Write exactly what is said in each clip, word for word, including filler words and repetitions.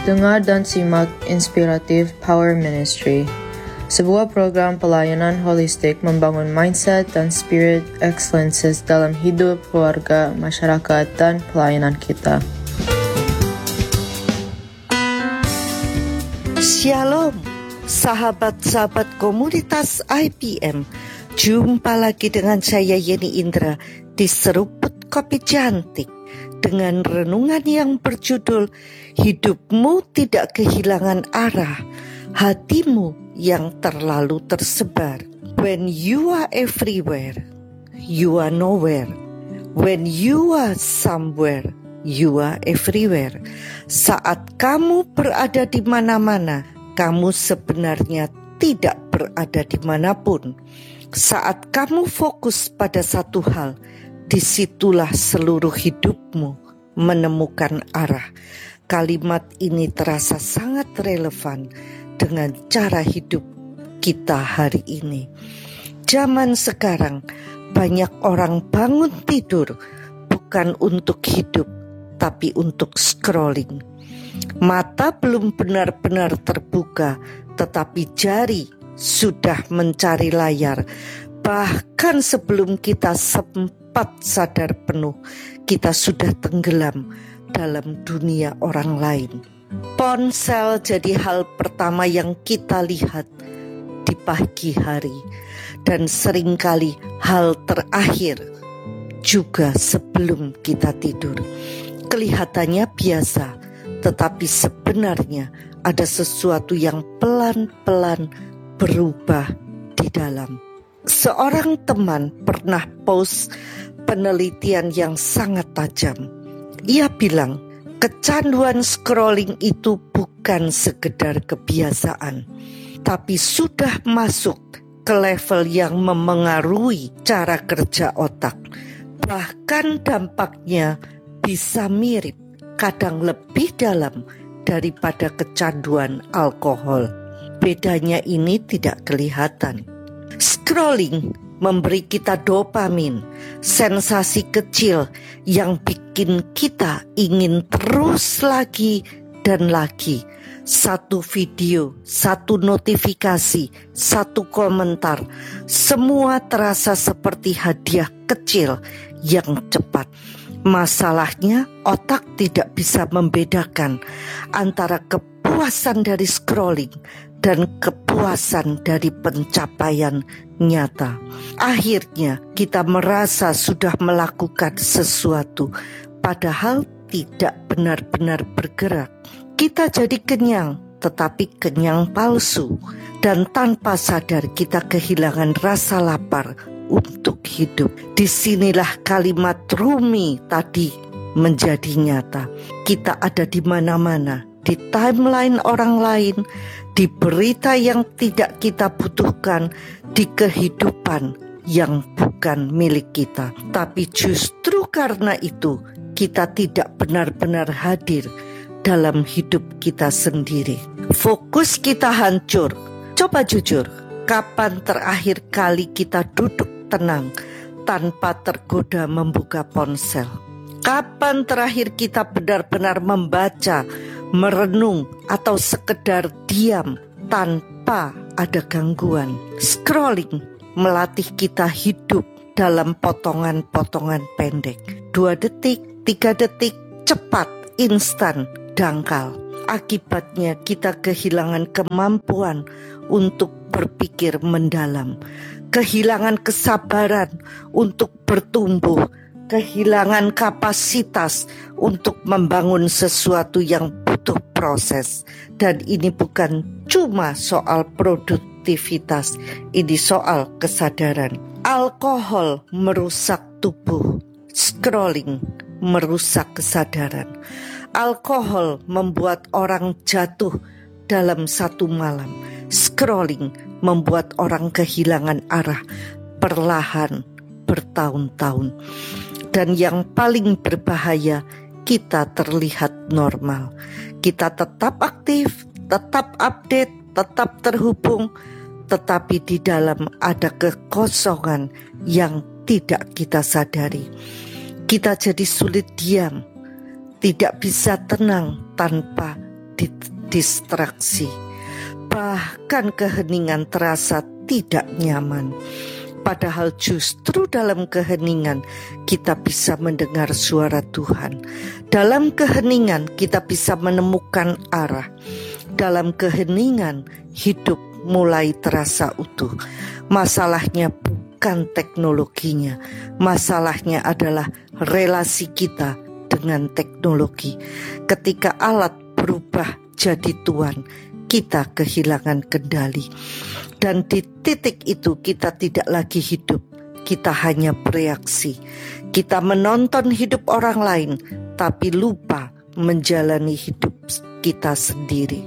Dengar dan simak Inspiratif Power Ministry, sebuah program pelayanan holistik membangun mindset dan spirit excellences dalam hidup, keluarga, masyarakat, dan pelayanan kita. Shalom, sahabat-sahabat komunitas I P M. Jumpa lagi dengan saya Yeni Indra di Seruput Kopi Cantik dengan renungan yang berjudul Hidupmu Tidak Kehilangan Arah, Hatimu Yang Terlalu Tersebar. When you are everywhere, you are nowhere. When you are somewhere, you are everywhere. Saat kamu berada di mana-mana, kamu sebenarnya tidak berada dimanapun. Saat kamu fokus pada satu hal, disitulah seluruh hidupmu menemukan arah. Kalimat ini terasa sangat relevan dengan cara hidup kita hari ini. Zaman sekarang banyak orang bangun tidur bukan untuk hidup, tapi untuk scrolling. Mata belum benar-benar terbuka, tetapi jari sudah mencari layar. Bahkan sebelum kita sempat sadar penuh, kita sudah tenggelam dalam dunia orang lain. Ponsel jadi hal pertama yang kita lihat di pagi hari, dan seringkali hal terakhir juga sebelum kita tidur. Kelihatannya biasa, tetapi sebenarnya ada sesuatu yang pelan-pelan berubah di dalam. Seorang teman pernah post penelitian yang sangat tajam. Ia bilang, kecanduan scrolling itu bukan sekedar kebiasaan, tapi sudah masuk ke level yang memengaruhi cara kerja otak. Bahkan dampaknya bisa mirip, kadang lebih dalam daripada kecanduan alkohol. Bedanya ini tidak kelihatan. Scrolling memberi kita dopamin, sensasi kecil yang bikin kita ingin terus lagi dan lagi. Satu video, satu notifikasi, satu komentar, semua terasa seperti hadiah kecil yang cepat. Masalahnya, otak tidak bisa membedakan antara kepuasan dari scrolling dan kepuasan dari pencapaian nyata. Akhirnya kita merasa sudah melakukan sesuatu, padahal tidak benar-benar bergerak. Kita jadi kenyang, tetapi kenyang palsu, dan tanpa sadar kita kehilangan rasa lapar untuk hidup. Disinilah kalimat Rumi tadi menjadi nyata. Kita ada di mana-mana, di timeline orang lain, di berita yang tidak kita butuhkan, di kehidupan yang bukan milik kita. Tapi justru karena itu, kita tidak benar-benar hadir dalam hidup kita sendiri. Fokus kita hancur. Coba jujur, kapan terakhir kali kita duduk tenang tanpa tergoda membuka ponsel? Kapan terakhir kita benar-benar membaca, merenung, atau sekedar diam tanpa ada gangguan? Scrolling melatih kita hidup dalam potongan-potongan pendek. Dua detik, tiga detik, cepat, instan, dangkal. Akibatnya kita kehilangan kemampuan untuk berpikir mendalam, kehilangan kesabaran untuk bertumbuh, kehilangan kapasitas untuk membangun sesuatu yang butuh proses. Dan ini bukan cuma soal produktivitas, ini soal kesadaran. Alkohol merusak tubuh, scrolling merusak kesadaran. Alkohol membuat orang jatuh dalam satu malam. Scrolling membuat orang kehilangan arah perlahan bertahun-tahun. Dan yang paling berbahaya, kita terlihat normal. Kita tetap aktif, tetap update, tetap terhubung, tetapi di dalam ada kekosongan yang tidak kita sadari. Kita jadi sulit diam, tidak bisa tenang tanpa terdistraksi. Bahkan keheningan terasa tidak nyaman. Padahal justru dalam keheningan kita bisa mendengar suara Tuhan. Dalam keheningan kita bisa menemukan arah. Dalam keheningan hidup mulai terasa utuh. Masalahnya bukan teknologinya. Masalahnya adalah relasi kita dengan teknologi. Ketika alat berubah jadi Tuhan, kita kehilangan kendali. Dan di titik itu kita tidak lagi hidup, kita hanya bereaksi. Kita menonton hidup orang lain, tapi lupa menjalani hidup kita sendiri.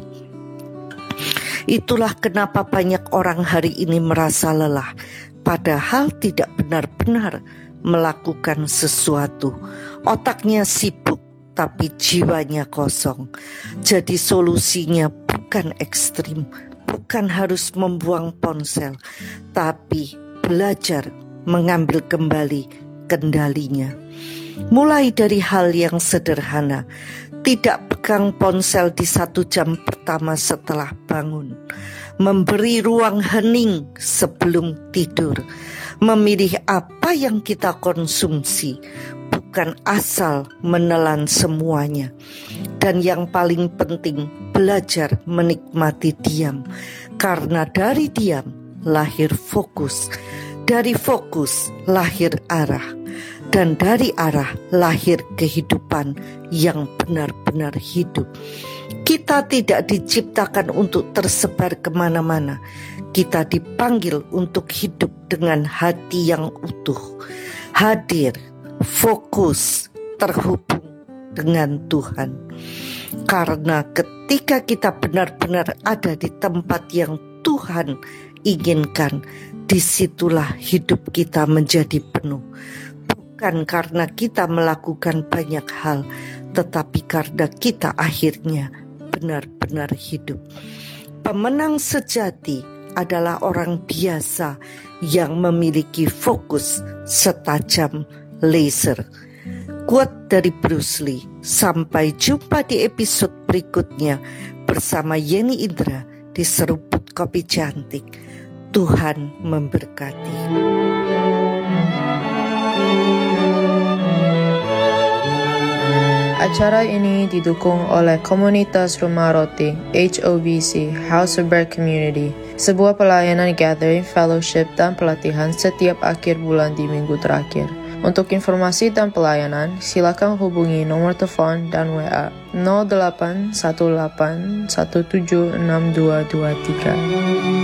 Itulah kenapa banyak orang hari ini merasa lelah, padahal tidak benar-benar melakukan sesuatu. Otaknya sibuk, tapi jiwanya kosong. Jadi solusinya bukan ekstrim, bukan harus membuang ponsel, tapi belajar mengambil kembali kendalinya. Mulai dari hal yang sederhana, tidak pegang ponsel di satu jam pertama setelah bangun, memberi ruang hening sebelum tidur, memilih apa yang kita konsumsi, bukan asal menelan semuanya. Dan yang paling penting, belajar menikmati diam. Karena dari diam lahir fokus. Dari fokus lahir arah. Dan dari arah lahir kehidupan yang benar-benar hidup. Kita tidak diciptakan untuk tersebar kemana-mana. Kita dipanggil untuk hidup dengan hati yang utuh. Hadir, fokus, terhubung dengan Tuhan. Karena ketika kita benar-benar ada di tempat yang Tuhan inginkan, disitulah hidup kita menjadi penuh. Bukan karena kita melakukan banyak hal, tetapi karena kita akhirnya benar-benar hidup. Pemenang sejati adalah orang biasa yang memiliki fokus setajam laser. Quote dari Bruce Lee. Sampai jumpa di episode berikutnya bersama Yeni Indra di Seruput Kopi Cantik. Tuhan memberkati. Acara ini didukung oleh Komunitas Rumah Roti H O B C House of Bread Community, sebuah pelayanan gathering, fellowship, dan pelatihan setiap akhir bulan di minggu terakhir. Untuk informasi dan pelayanan, silakan hubungi nomor telepon dan W A nol delapan satu delapan satu tujuh enam dua dua tiga.